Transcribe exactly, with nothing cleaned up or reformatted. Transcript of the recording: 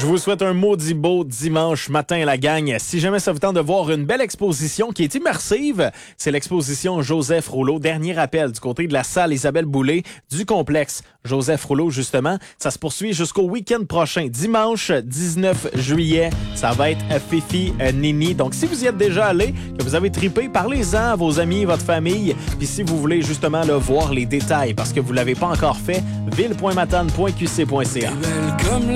Je vous souhaite un maudit beau dimanche matin, la gang. Si jamais ça vous tente de voir une belle exposition qui est immersive, c'est l'exposition Joseph Rouleau. Dernier rappel du côté de la salle Isabelle Boulay du complexe Joseph Rouleau, justement. Ça se poursuit jusqu'au week-end prochain, dimanche dix-neuf juillet. Ça va être Fifi euh, Nini. Donc, si vous y êtes déjà allé, que vous avez trippé, parlez-en à vos amis, votre famille. Puis si vous voulez justement là, voir les détails parce que vous l'avez pas encore fait, ville point matane point q c point c a.